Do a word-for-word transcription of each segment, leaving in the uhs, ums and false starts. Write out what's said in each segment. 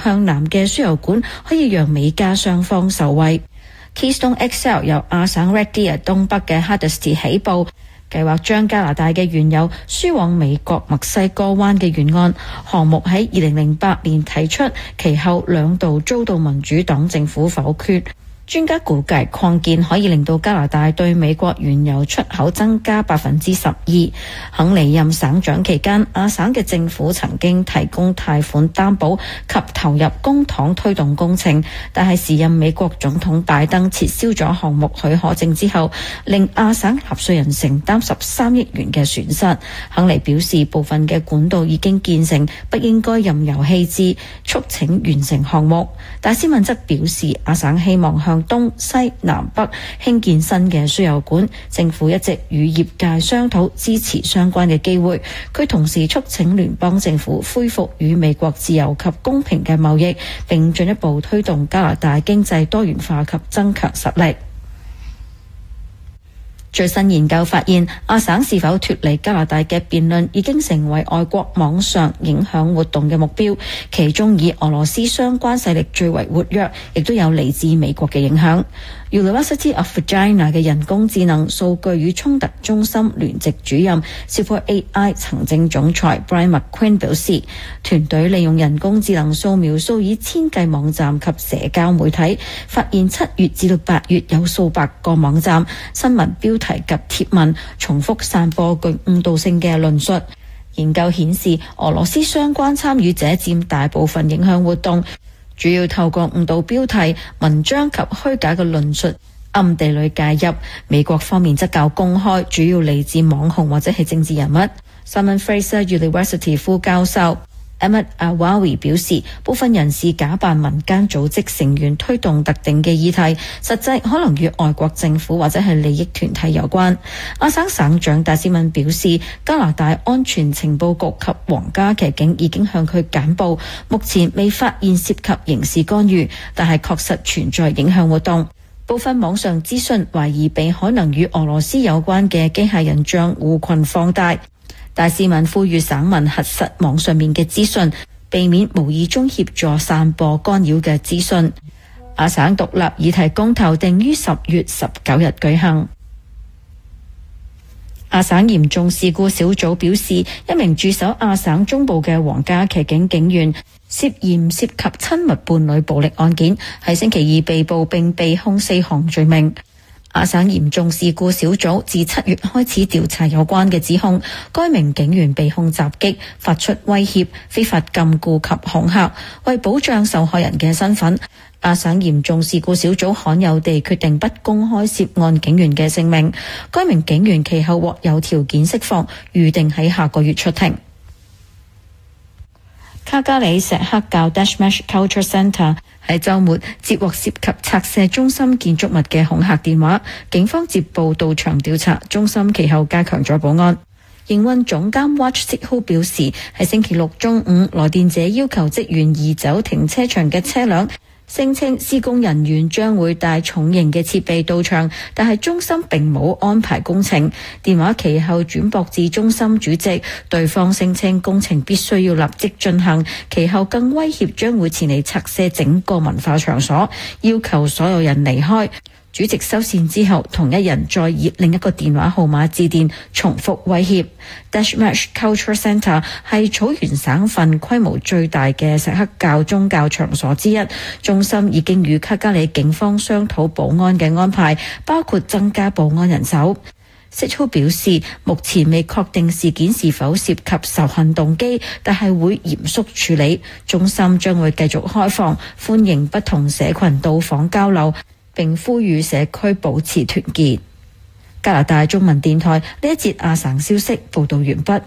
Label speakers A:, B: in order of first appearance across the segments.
A: 向南嘅輸油管可以讓美加雙方受惠。Keystone X L 由亞省 Red Deer 東北嘅 Hardisty 起步，計劃將加拿大嘅原油輸往美國墨西哥灣嘅沿岸。項目喺二零零八年提出，其後兩度遭到民主黨政府否決。專家估計擴建可以令到加拿大對美國原油出口增加百分之十二。肯離任省長期間，亞省嘅政府曾經提供貸款擔保及投入公帑推動工程，但係時任美國總統拜登撤銷咗項目許可證之後，令亞省納稅人承擔十三億元嘅損失。肯尼表示，部分嘅管道已經建成，不應該任由棄置，促請完成項目。戴斯敏則表示，亞省希望向東西南北興建新嘅輸油管，政府一直與業界商討支持相關嘅機會。佢同時促請聯邦政府恢復與美國自由及公平嘅貿易，並進一步推動加拿大經濟多元化及增強實力。最新研究發現，亞省是否脫離加拿大嘅辯論已經成為外國網上影響活動嘅目標，其中以俄羅斯相關勢力最為活躍，亦都有嚟自美國嘅影響。University of Virginia 嘅人工智能數據與衝突中心聯席主任 Super A I 行政總裁 Brian McQueen 表示，團隊利用人工智能掃描數以千計網站及社交媒體，發現七月至到八月有數百個網站、新聞標題及貼文重複散播具誤導性嘅論述。研究顯示，俄羅斯相關參與者佔大部分影響活動，主要透過誤導標題、文章及虛假嘅論述暗地裏介入。美國方面則較公開，主要嚟自網紅或者係政治人物。Simon Fraser University 副教授 Ahmed Awawi 表示，部分人士假扮民間組織成員推動特定嘅議題，實際可能與外國政府或者係利益團體有關。亞省省長戴斯敏表示，加拿大安全情報局及皇家騎警已經向佢簡報，目前未發現涉及刑事干預，但係確實存在影響活動。部分網上資訊懷疑被可能與俄羅斯有關嘅機械人賬戶群放大。戴斯敏呼籲省民核實網上面嘅資訊，避免無意中協助散播干擾嘅資訊。亞省獨立議題公投定於十月十九日舉行。亞省嚴重事故小組表示，一名駐守亞省中部嘅皇家騎警警員涉嫌涉及親密伴侶暴力案件，喺星期二被捕並被控四項罪名。亞省嚴重事故小組自七月開始調查有關嘅指控，該名警員被控襲擊、發出威脅、非法禁錮及恐嚇。為保障受害人嘅身份，亞省嚴重事故小組罕有地決定不公開涉案警員嘅姓名。該名警員其後獲有條件釋放，預定喺下個月出庭。卡加里錫克教 Dashmesh Culture Centre 喺週末接獲涉及拆卸中心建築物嘅恐嚇電話，警方接報到場調查，中心其後加強咗保安。營運總監 Watch Sikhu 表示，喺星期六中午，來電者要求職員移走停車場嘅車輛，聲稱施工人員將會帶重型嘅設備到場，但係中心並冇安排工程。電話其後轉駁至中心主席，對方聲稱工程必須要立即進行，其後更威脅將會前嚟拆卸整個文化場所，要求所有人離開。主席收線之後，同一人再以另一個電話號碼致電，重複威脅。Dashmesh Culture Centre 係草原省份規模最大嘅錫克教宗教場所之一，中心已經與卡加里警方商討保安嘅安排，包括增加保安人手。Sikhu 表示，目前未確定事件是否涉及仇恨動機，但係會嚴肅處理。中心將會繼續開放，歡迎不同社群到訪交流，並呼籲社區保持團結。加拿大中文電台呢一節亞省消息報道完畢。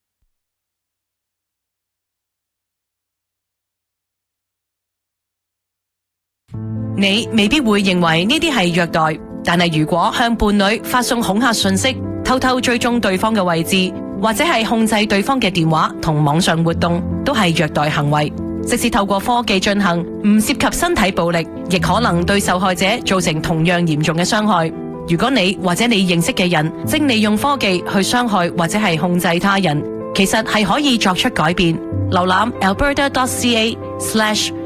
B: 你未必會認為呢啲係虐待，但係如果向伴侶發送恐嚇信息，偷偷追蹤對方嘅位置，或者係控制對方嘅電話同網上活動，都係虐待行為。即使透過科技進行，唔涉及身體暴力，亦可能對受害者造成同樣嚴重嘅傷害。如果你或者你認識嘅人正利用科技去傷害或者係控制他人，其實係可以作出改變。瀏覽 alberta dot c a slash